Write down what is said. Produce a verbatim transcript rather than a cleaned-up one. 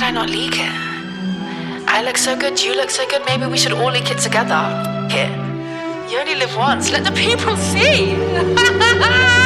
I not leak it? I look so good, you look so good, maybe we should all leak it together. Here. You only live once, let the people see!